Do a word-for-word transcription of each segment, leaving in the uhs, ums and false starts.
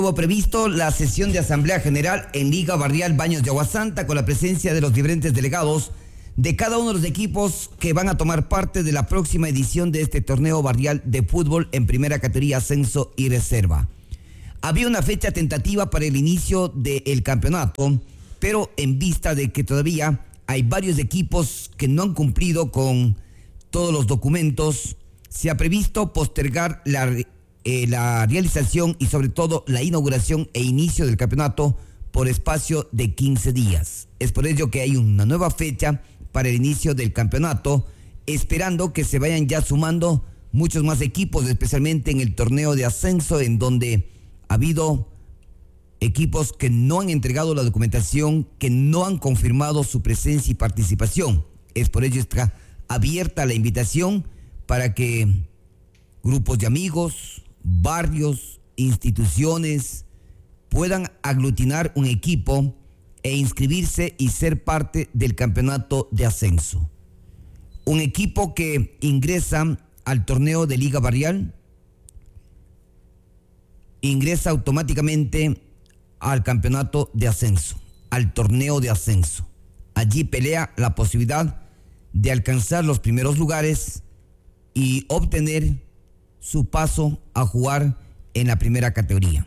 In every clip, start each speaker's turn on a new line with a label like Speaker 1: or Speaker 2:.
Speaker 1: Hubo previsto la sesión de Asamblea General en Liga Barrial Baños de Agua Santa con la presencia de los diferentes delegados de cada uno de los equipos que van a tomar parte de la próxima edición de este torneo barrial de fútbol en primera categoría, ascenso y reserva. Había una fecha tentativa para el inicio del campeonato, pero en vista de que todavía hay varios equipos que no han cumplido con todos los documentos, se ha previsto postergar la Eh, la realización y sobre todo la inauguración e inicio del campeonato por espacio de quince días. Es por ello que hay una nueva fecha para el inicio del campeonato, esperando que se vayan ya sumando muchos más equipos, especialmente en el torneo de ascenso, en donde ha habido equipos que no han entregado la documentación, que no han confirmado su presencia y participación. Es por ello que está abierta la invitación para que grupos de amigos, barrios, instituciones puedan aglutinar un equipo e inscribirse y ser parte del campeonato de ascenso. Un equipo que ingresa al torneo de Liga Barrial ingresa automáticamente al campeonato de ascenso, al torneo de ascenso. Allí pelea la posibilidad de alcanzar los primeros lugares y obtener su paso a jugar en la primera categoría.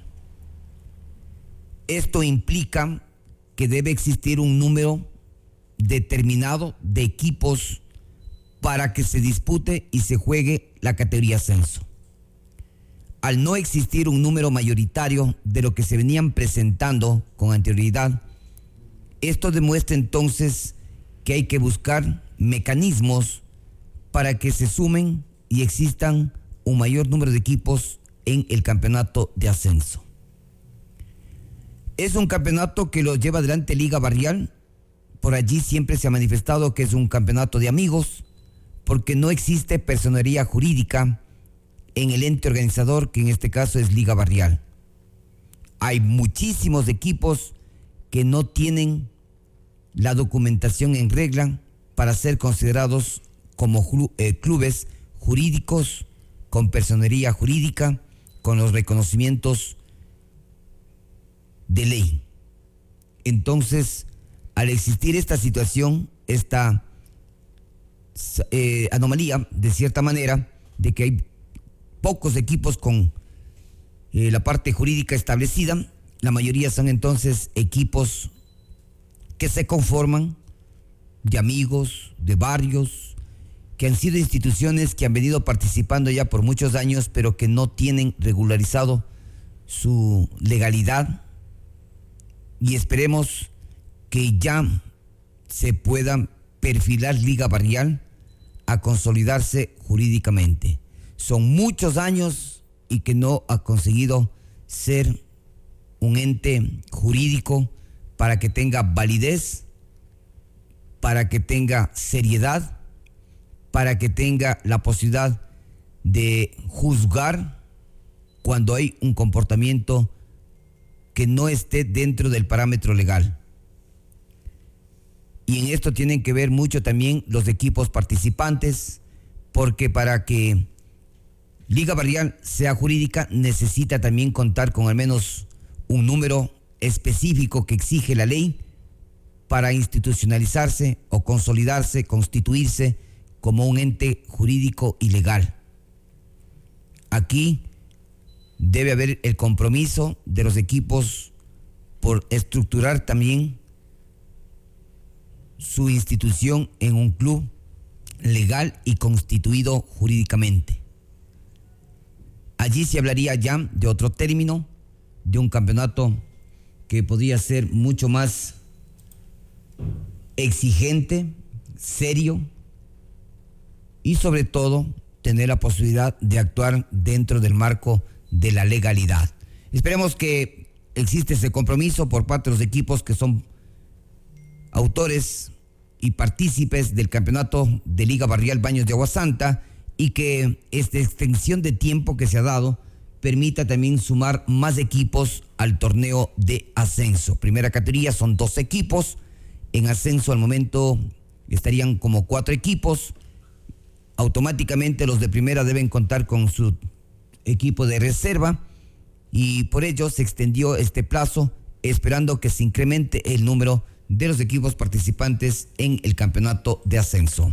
Speaker 1: Esto implica que debe existir un número determinado de equipos para que se dispute y se juegue la categoría ascenso. Al no existir un número mayoritario de lo que se venían presentando con anterioridad, esto demuestra entonces que hay que buscar mecanismos para que se sumen y existan un mayor número de equipos en el campeonato de ascenso. Es un campeonato que lo lleva adelante Liga Barrial. Por allí siempre se ha manifestado que es un campeonato de amigos, porque no existe personería jurídica en el ente organizador, que en este caso es Liga Barrial. Hay muchísimos equipos que no tienen la documentación en regla para ser considerados como clubes jurídicos, con personería jurídica, con los reconocimientos de ley. Entonces, al existir esta situación, esta eh, anomalía, de cierta manera, de que hay pocos equipos con eh, la parte jurídica establecida, la mayoría son entonces equipos que se conforman de amigos, de barrios, que han sido instituciones que han venido participando ya por muchos años, pero que no tienen regularizado su legalidad, y esperemos que ya se pueda perfilar Liga Barrial a consolidarse jurídicamente. Son muchos años y que no ha conseguido ser un ente jurídico para que tenga validez, para que tenga seriedad, para que tenga la posibilidad de juzgar cuando hay un comportamiento que no esté dentro del parámetro legal. Y en esto tienen que ver mucho también los equipos participantes, porque para que Liga Barrial sea jurídica necesita también contar con al menos un número específico que exige la ley para institucionalizarse o consolidarse, constituirse como un ente jurídico y legal. Aquí debe haber el compromiso de los equipos por estructurar también su institución en un club legal y constituido jurídicamente. Allí se hablaría ya de otro término, de un campeonato que podría ser mucho más exigente, serio, y sobre todo tener la posibilidad de actuar dentro del marco de la legalidad. Esperemos que existe ese compromiso por parte de los equipos que son autores y partícipes del campeonato de Liga Barrial Baños de Agua Santa, y que esta extensión de tiempo que se ha dado permita también sumar más equipos al torneo de ascenso. Primera categoría son dos equipos, en ascenso al momento estarían como cuatro equipos. Automáticamente los de primera deben contar con su equipo de reserva y por ello se extendió este plazo, esperando que se incremente el número de los equipos participantes en el campeonato de ascenso.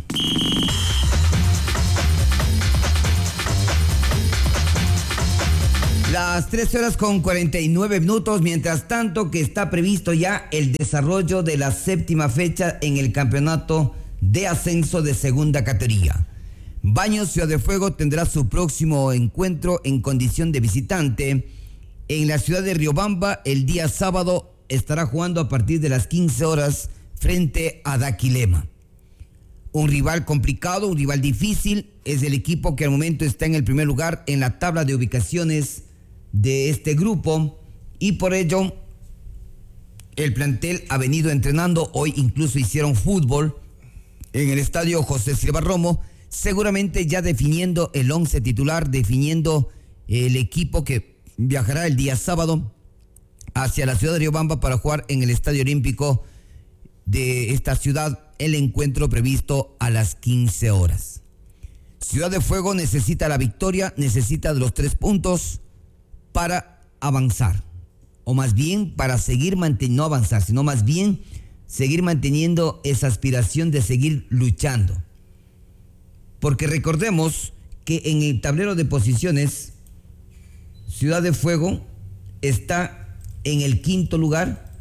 Speaker 1: Las tres horas con cuarenta y nueve minutos, mientras tanto que está previsto ya el desarrollo de la séptima fecha en el campeonato de ascenso de segunda categoría. Baños Ciudad de Fuego tendrá su próximo encuentro en condición de visitante en la ciudad de Riobamba. El día sábado estará jugando a partir de las quince horas frente a Daquilema. Un rival complicado, un rival difícil, es el equipo que al momento está en el primer lugar en la tabla de ubicaciones de este grupo, y por ello el plantel ha venido entrenando. Hoy incluso hicieron fútbol en el estadio José Silva Romo, seguramente ya definiendo el once titular, definiendo el equipo que viajará el día sábado hacia la ciudad de Riobamba para jugar en el Estadio Olímpico de esta ciudad el encuentro previsto a las quince horas. Ciudad de Fuego necesita la victoria, necesita de los tres puntos para avanzar, o más bien para seguir manteniendo, no avanzar, sino más bien seguir manteniendo esa aspiración de seguir luchando. Porque recordemos que en el tablero de posiciones, Ciudad de Fuego está en el quinto lugar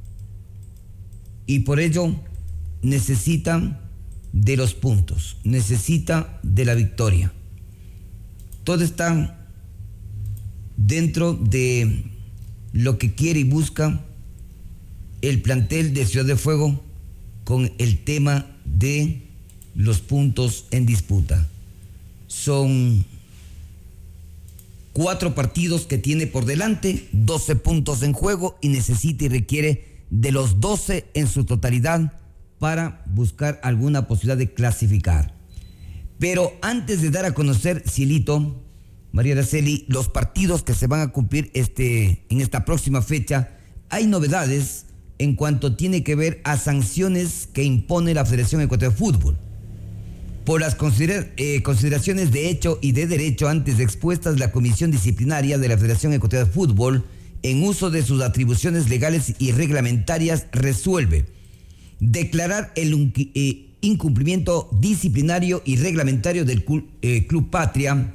Speaker 1: y por ello necesita de los puntos, necesita de la victoria. Todo está dentro de lo que quiere y busca el plantel de Ciudad de Fuego con el tema de los puntos en disputa. Son cuatro partidos que tiene por delante, doce puntos en juego y necesita y requiere de los doce en su totalidad para buscar alguna posibilidad de clasificar. Pero antes de dar a conocer, Cielito, María Araceli, los partidos que se van a cumplir este, en esta próxima fecha, hay novedades en cuanto tiene que ver a sanciones que impone la Federación Ecuatoriana de Fútbol. Por las considera- eh, consideraciones de hecho y de derecho antes expuestas, la Comisión Disciplinaria de la Federación Ecuatoriana de Fútbol, en uso de sus atribuciones legales y reglamentarias, resuelve declarar el eh, incumplimiento disciplinario y reglamentario del cul- eh, Club Patria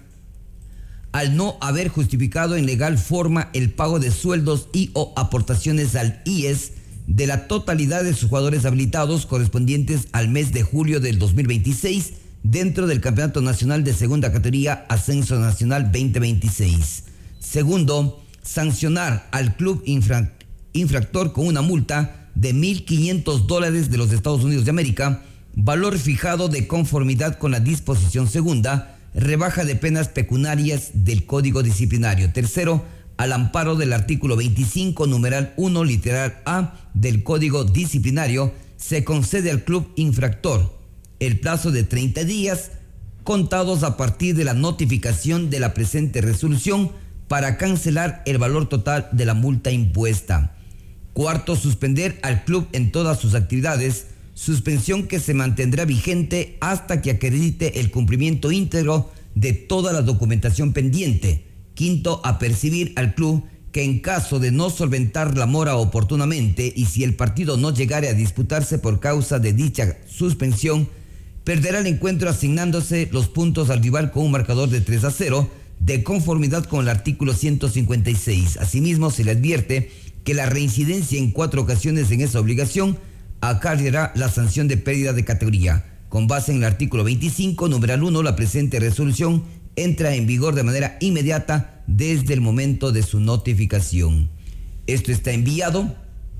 Speaker 1: al no haber justificado en legal forma el pago de sueldos y o aportaciones al I E S de la totalidad de sus jugadores habilitados correspondientes al mes de julio del dos mil veintiséis dentro del Campeonato Nacional de Segunda Categoría Ascenso Nacional veinte veintiséis. Segundo, sancionar al club infra- infractor con una multa de mil quinientos dólares de los Estados Unidos de América, valor fijado de conformidad con la disposición segunda, rebaja de penas pecuniarias del Código Disciplinario. Tercero, al amparo del artículo veinticinco, numeral uno, literal A del Código Disciplinario, se concede al club infractor el plazo de treinta días contados a partir de la notificación de la presente resolución para cancelar el valor total de la multa impuesta. Cuarto, suspender al club en todas sus actividades, suspensión que se mantendrá vigente hasta que acredite el cumplimiento íntegro de toda la documentación pendiente. Quinto, apercibir al club que en caso de no solventar la mora oportunamente y si el partido no llegare a disputarse por causa de dicha suspensión, perderá el encuentro asignándose los puntos al rival con un marcador de tres a cero, de conformidad con el artículo ciento cincuenta y seis. Asimismo, se le advierte que la reincidencia en cuatro ocasiones en esa obligación acarreará la sanción de pérdida de categoría. Con base en el artículo veinticinco, numeral uno, la presente resolución entra en vigor de manera inmediata desde el momento de su notificación. Esto está enviado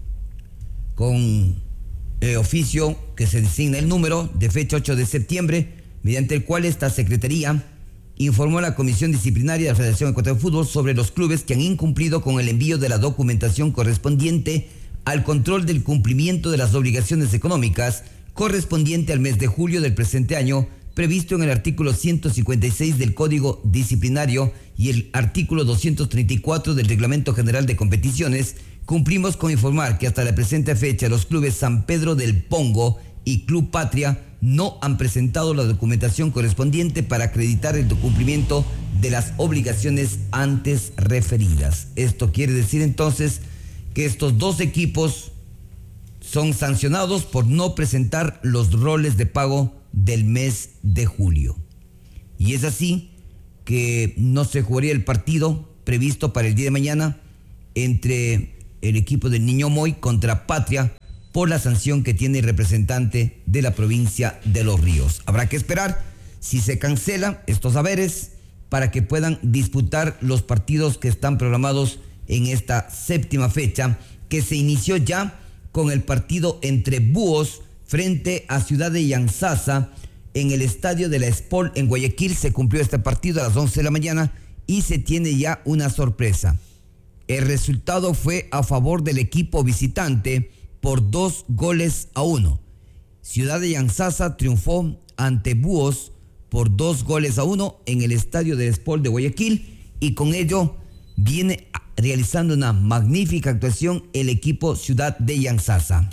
Speaker 1: con eh, oficio que se designa el número de fecha ocho de septiembre, mediante el cual esta Secretaría informó a la Comisión Disciplinaria de la Federación Ecuatoriana de Fútbol sobre los clubes que han incumplido con el envío de la documentación correspondiente al control del cumplimiento de las obligaciones económicas correspondiente al mes de julio del presente año, previsto en el artículo ciento cincuenta y seis del Código Disciplinario y el artículo doscientos treinta y cuatro del Reglamento General de Competiciones. Cumplimos con informar que hasta la presente fecha los clubes San Pedro del Pongo y Club Patria no han presentado la documentación correspondiente para acreditar el cumplimiento de las obligaciones antes referidas. Esto quiere decir entonces que estos dos equipos son sancionados por no presentar los roles de pago del mes de julio. Y es así que no se jugaría el partido previsto para el día de mañana entre el equipo del Niño Moy contra Patria por la sanción que tiene el representante de la provincia de Los Ríos. Habrá que esperar si se cancelan estos haberes para que puedan disputar los partidos que están programados en esta séptima fecha, que se inició ya con el partido entre Búhos frente a Ciudad de Yanzasa en el estadio de la Espol en Guayaquil. Se cumplió este partido a las once de la mañana y se tiene ya una sorpresa. El resultado fue a favor del equipo visitante por dos goles a uno. Ciudad de Yanzasa triunfó ante Búhos por dos goles a uno en el estadio del Espol de Guayaquil, y con ello viene realizando una magnífica actuación el equipo Ciudad de Yanzasa.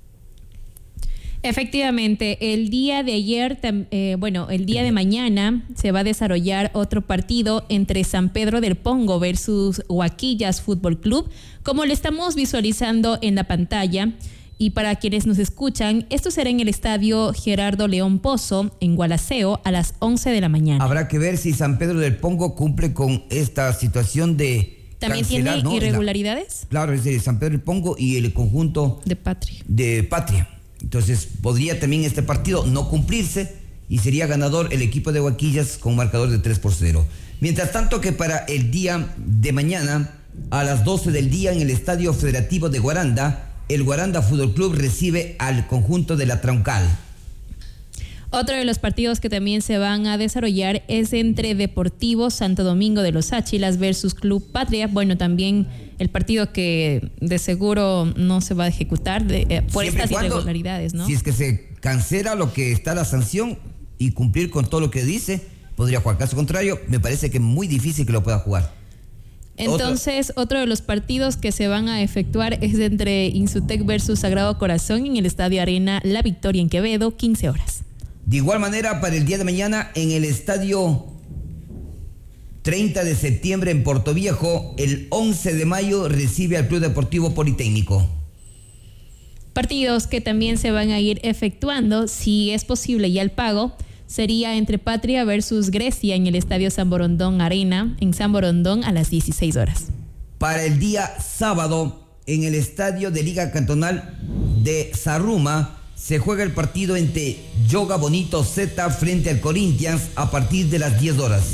Speaker 2: Efectivamente, el día de ayer, eh, bueno, el día de mañana se va a desarrollar otro partido entre San Pedro del Pongo versus Huaquillas Fútbol Club, como lo estamos visualizando en la pantalla. Y para quienes nos escuchan, esto será en el estadio Gerardo León Pozo, en Gualaceo, a las once de la mañana. Habrá que ver si San Pedro del Pongo cumple con esta situación de ¿También cancelar, tiene ¿no? irregularidades? La, claro, es de San Pedro del Pongo y el conjunto de Patria. De Patria. Entonces podría también este partido no cumplirse y sería ganador el equipo de Huaquillas con marcador de tres por cero. Mientras tanto que para el día de mañana a las doce del día en el Estadio Federativo de Guaranda, el Guaranda Fútbol Club recibe al conjunto de la Troncal. Otro de los partidos que también se van a desarrollar es entre Deportivo Santo Domingo de los Áchilas versus Club Patria. Bueno, también el partido que de seguro no se va a ejecutar de, eh, por Siempre estas cuando, irregularidades, ¿no? Si es que se cancela lo que está la sanción y cumplir con todo lo que dice, podría jugar. Caso contrario, me parece que es muy difícil que lo pueda jugar. Entonces, otro. otro de los partidos que se van a efectuar es entre Insutec versus Sagrado Corazón en el Estadio Arena La Victoria en Quevedo, quince horas. De igual manera, para el día de mañana, en el estadio treinta de septiembre en Puerto Viejo, el once de mayo recibe al Club Deportivo Politécnico. Partidos que también se van a ir efectuando, si es posible y al pago, sería entre Patria versus Grecia en el estadio San Borondón Arena, en San Borondón a las dieciséis horas. Para el día sábado, en el estadio de Liga Cantonal de Zarruma, se juega el partido entre Yoga Bonito Z frente al Corinthians a partir de las diez horas.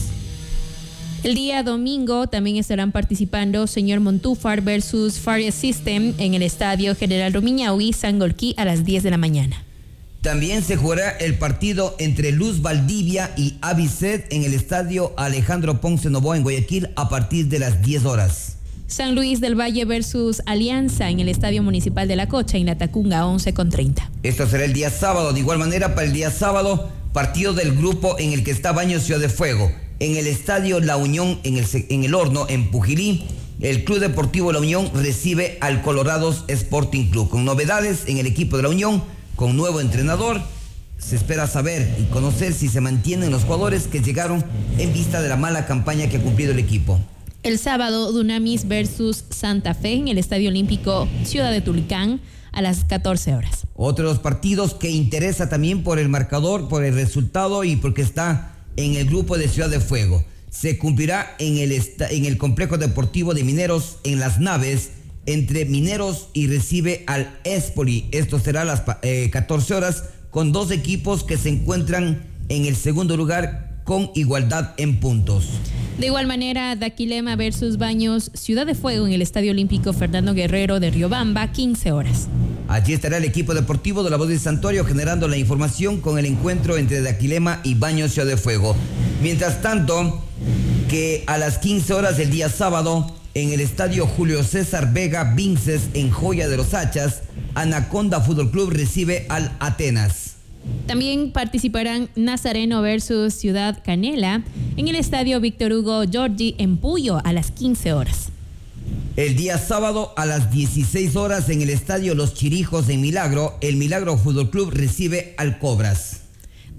Speaker 2: El día domingo también estarán participando Señor Montúfar versus Faria System en el estadio General Rumiñahui, Sangolquí a las diez de la mañana. También se jugará el partido entre Luz Valdivia y Avicet en el estadio Alejandro Ponce Novoa en Guayaquil a partir de las diez horas. San Luis del Valle versus Alianza en el Estadio Municipal de La Cocha en La Tacunga, once con treinta. Esto será el día sábado. De igual manera, para el día sábado, partido del grupo en el que está Baños Ciudad de Fuego. En el Estadio La Unión, en el, en el Horno, en Pujilí, el Club Deportivo La Unión recibe al Colorados Sporting Club. Con novedades en el equipo de La Unión, con nuevo entrenador, se espera saber y conocer si se mantienen los jugadores que llegaron en vista de la mala campaña que ha cumplido el equipo. El sábado, Dunamis versus Santa Fe en el Estadio Olímpico Ciudad de Tulcán a las catorce horas. Otro de los partidos que interesa también por el marcador, por el resultado y porque está en el grupo de Ciudad de Fuego. Se cumplirá en el, esta, en el Complejo Deportivo de Mineros en Las Naves entre Mineros y recibe al Espoli. Esto será a las eh, catorce horas con dos equipos que se encuentran en el segundo lugar con igualdad en puntos. De igual manera, Daquilema versus Baños Ciudad de Fuego en el Estadio Olímpico Fernando Guerrero de Riobamba, quince horas. Allí estará el equipo deportivo de La Voz del Santuario generando la información con el encuentro entre Daquilema y Baños Ciudad de Fuego. Mientras tanto, que a las quince horas del día sábado, en el Estadio Julio César Vega Vinces en Joya de los Hachas, Anaconda Fútbol Club recibe al Atenas. También participarán Nazareno versus Ciudad Canela en el Estadio Víctor Hugo Giorgi en Puyo a las quince horas. El día sábado a las dieciséis horas en el Estadio Los Chirijos en Milagro, el Milagro Fútbol Club recibe al Cobras.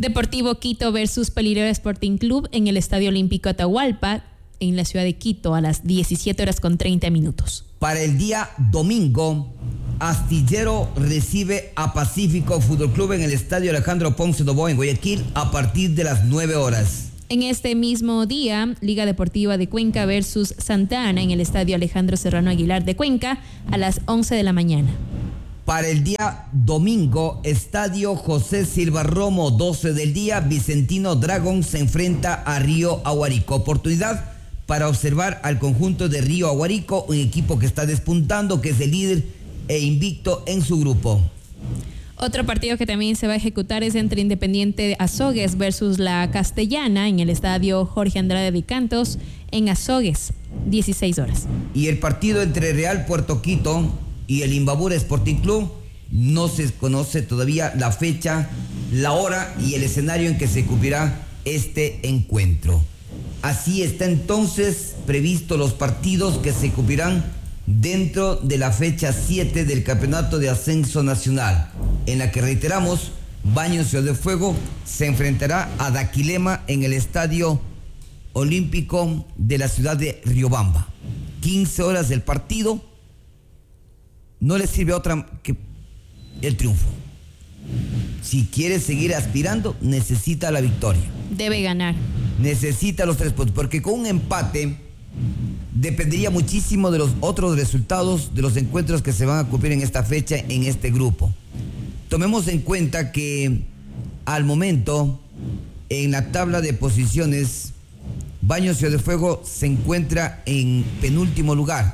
Speaker 2: Deportivo Quito versus Pelileo Sporting Club en el Estadio Olímpico Atahualpa, en la ciudad de Quito, a las diecisiete horas con treinta minutos.
Speaker 1: Para el día domingo, Astillero recibe a Pacífico Fútbol Club en el Estadio Alejandro Ponce Novoa en Guayaquil a partir de las nueve horas.
Speaker 2: En este mismo día, Liga Deportiva de Cuenca versus Santa Ana en el Estadio Alejandro Serrano Aguilar de Cuenca a las once de la mañana.
Speaker 1: Para el día domingo, Estadio José Silva Romo, doce del día, Vicentino Dragon se enfrenta a Río Aguarico. Oportunidad para observar al conjunto de Río Aguarico, un equipo que está despuntando, que es el líder e invicto en su grupo.
Speaker 2: Otro partido que también se va a ejecutar es entre Independiente de Azogues versus la Castellana en el Estadio Jorge Andrade de Cantos en Azogues, dieciséis horas.
Speaker 1: Y el partido entre Real Puerto Quito y el Imbabura Sporting Club, no se conoce todavía la fecha, la hora y el escenario en que se cumplirá este encuentro. Así está entonces previsto los partidos que se cumplirán dentro de la fecha siete del Campeonato de Ascenso Nacional, en la que, reiteramos, Baños Ciudad de Fuego se enfrentará a Daquilema en el Estadio Olímpico de la ciudad de Riobamba. quince horas del partido, no le sirve otra que el triunfo. Si quiere seguir aspirando, necesita la victoria.
Speaker 2: Debe ganar.
Speaker 1: Necesita los tres puntos, porque con un empate dependería muchísimo de los otros resultados de los encuentros que se van a cumplir en esta fecha en este grupo. Tomemos en cuenta que al momento en la tabla de posiciones, Baños Ciudad de Fuego se encuentra en penúltimo lugar.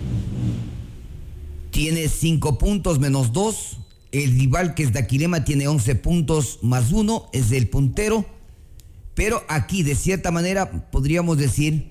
Speaker 1: Tiene cinco puntos menos dos. El rival, que es Daquilema, tiene once puntos más uno, es el puntero. Pero aquí, de cierta manera, podríamos decir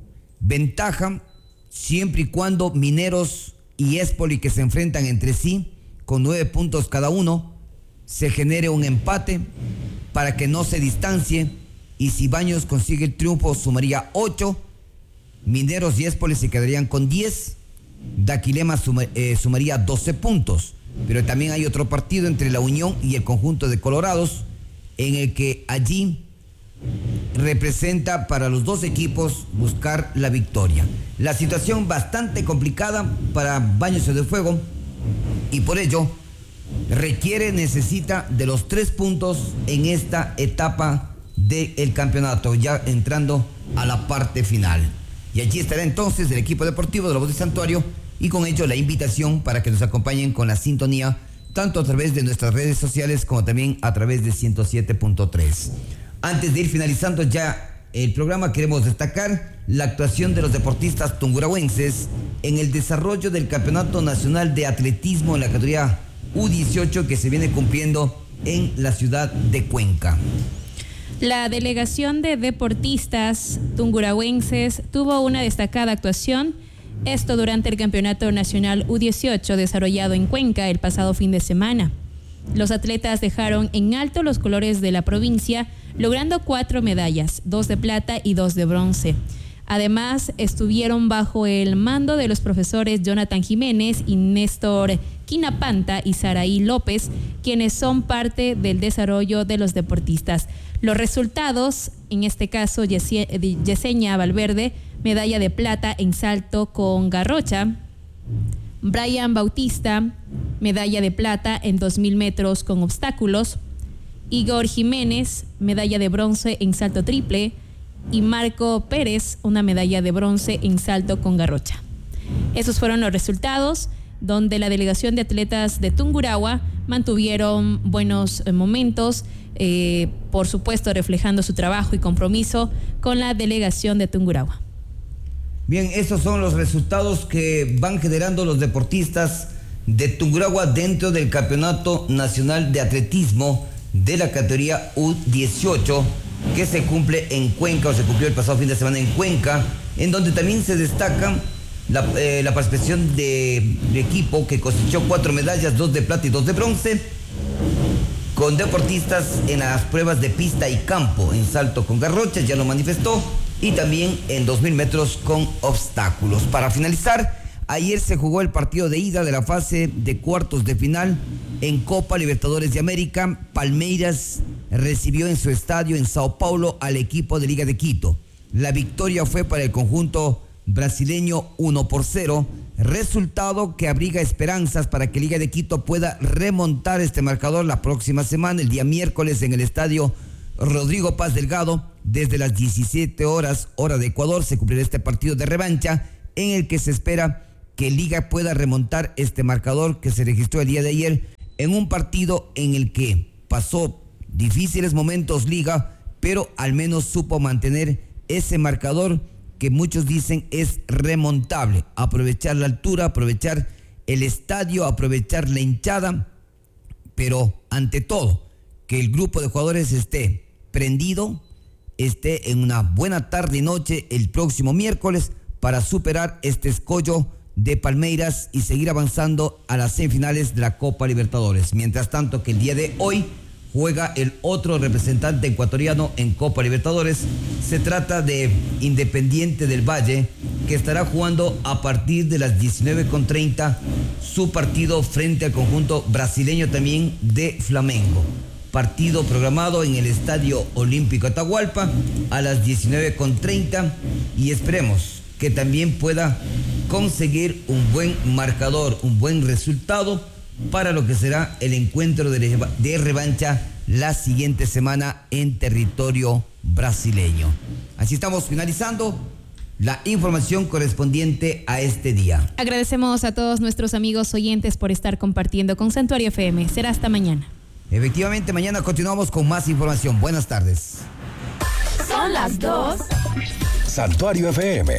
Speaker 1: ventaja, siempre y cuando Mineros y Espoli, que se enfrentan entre sí con nueve puntos cada uno, se genere un empate para que no se distancie, y si Baños consigue el triunfo sumaría ocho, Mineros y Espoli se quedarían con diez, Daquilema suma, eh, sumaría doce puntos. Pero también hay otro partido entre la Unión y el conjunto de Colorados, en el que allí representa para los dos equipos buscar la victoria. La situación bastante complicada para Baños de Fuego, y por ello requiere, necesita de los tres puntos en esta etapa del campeonato, ya entrando a la parte final. Y allí estará entonces el equipo deportivo de la Voz del Santuario, y con ello la invitación para que nos acompañen con la sintonía, tanto a través de nuestras redes sociales como también a través de ciento siete punto tres. Antes de ir finalizando ya el programa, queremos destacar la actuación de los deportistas tungurahuenses en el desarrollo del Campeonato Nacional de Atletismo en la categoría U dieciocho, que se viene cumpliendo en la ciudad de Cuenca.
Speaker 2: La delegación de deportistas tungurahuenses tuvo una destacada actuación, esto durante el Campeonato Nacional U dieciocho desarrollado en Cuenca el pasado fin de semana. Los atletas dejaron en alto los colores de la provincia, logrando cuatro medallas, dos de plata y dos de bronce. Además, estuvieron bajo el mando de los profesores Jonathan Jiménez y Néstor Quinapanta y Saraí López, quienes son parte del desarrollo de los deportistas. Los resultados, en este caso, Yesenia Valverde, medalla de plata en salto con garrocha. Brian Bautista, medalla de plata en dos mil metros con obstáculos. Igor Jiménez, medalla de bronce en salto triple. Y Marco Pérez, una medalla de bronce en salto con garrocha. Esos fueron los resultados, donde la delegación de atletas de Tungurahua mantuvieron buenos momentos, eh, por supuesto reflejando su trabajo y compromiso con la delegación de Tungurahua.
Speaker 1: Bien, esos son los resultados que van generando los deportistas de Tungurahua dentro del Campeonato Nacional de Atletismo de la categoría U dieciocho, que se cumple en Cuenca, o se cumplió el pasado fin de semana en Cuenca, en donde también se destaca la, eh, la participación de, de equipo que cosechó cuatro medallas, dos de plata y dos de bronce, con deportistas en las pruebas de pista y campo, en salto con garrocha, ya lo manifestó, y también en dos mil metros con obstáculos. Para finalizar, ayer se jugó el partido de ida de la fase de cuartos de final en Copa Libertadores de América. Palmeiras recibió en su estadio en Sao Paulo al equipo de Liga de Quito. La victoria fue para el conjunto brasileño uno por cero, resultado que abriga esperanzas para que Liga de Quito pueda remontar este marcador la próxima semana, el día miércoles, en el estadio Rodrigo Paz Delgado. Desde las diecisiete horas, hora de Ecuador, se cumplirá este partido de revancha en el que se espera que Liga pueda remontar este marcador que se registró el día de ayer en un partido en el que pasó difíciles momentos Liga, pero al menos supo mantener ese marcador que muchos dicen es remontable. Aprovechar la altura, aprovechar el estadio, aprovechar la hinchada, pero ante todo, que el grupo de jugadores esté prendido, esté en una buena tarde y noche el próximo miércoles para superar este escollo de Palmeiras y seguir avanzando a las semifinales de la Copa Libertadores. Mientras tanto, que el día de hoy juega el otro representante ecuatoriano en Copa Libertadores. Se trata de Independiente del Valle, que estará jugando a partir de las diecinueve con treinta su partido frente al conjunto brasileño también de Flamengo. Partido programado en el Estadio Olímpico Atahualpa a las diecinueve con treinta, y esperemos que también pueda conseguir un buen marcador, un buen resultado para lo que será el encuentro de, de revancha la siguiente semana en territorio brasileño. Así estamos finalizando la información correspondiente a este día.
Speaker 2: Agradecemos a todos nuestros amigos oyentes por estar compartiendo con Santuario F M. Será hasta mañana.
Speaker 1: Efectivamente, mañana continuamos con más información. Buenas tardes.
Speaker 3: Son las dos.
Speaker 4: Santuario F M.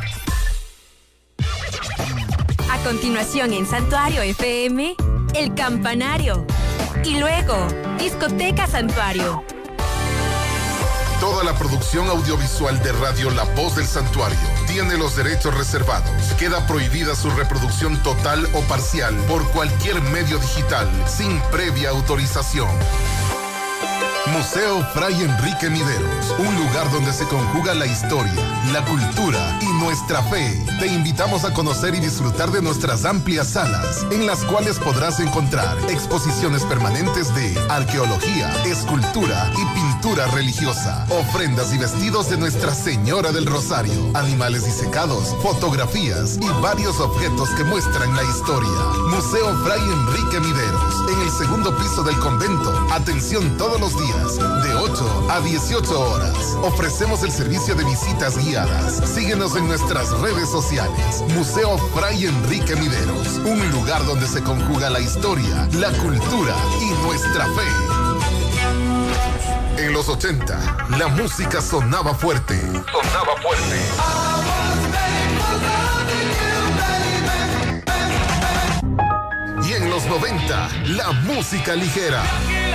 Speaker 3: A continuación en Santuario F M, El Campanario. Y luego, Discoteca Santuario.
Speaker 5: Toda la producción audiovisual de Radio La Voz del Santuario tiene los derechos reservados. Queda prohibida su reproducción total o parcial por cualquier medio digital sin previa autorización. Museo Fray Enrique Mideros, un lugar donde se conjuga la historia, la cultura y nuestra fe. Te invitamos a conocer y disfrutar de nuestras amplias salas, en las cuales podrás encontrar exposiciones permanentes de arqueología, escultura y pintura religiosa, ofrendas y vestidos de Nuestra Señora del Rosario, animales disecados, fotografías y varios objetos que muestran la historia. Museo Fray Enrique Mideros, en el segundo piso del convento. Atención todos los días, de ocho a dieciocho horas. Ofrecemos el servicio de visitas guiadas. Síguenos en nuestras redes sociales. Museo Fray Enrique Mideros, un lugar donde se conjuga la historia, la cultura y nuestra fe. En los ochenta, la música sonaba fuerte. Sonaba fuerte. Y en los noventa, la música ligera.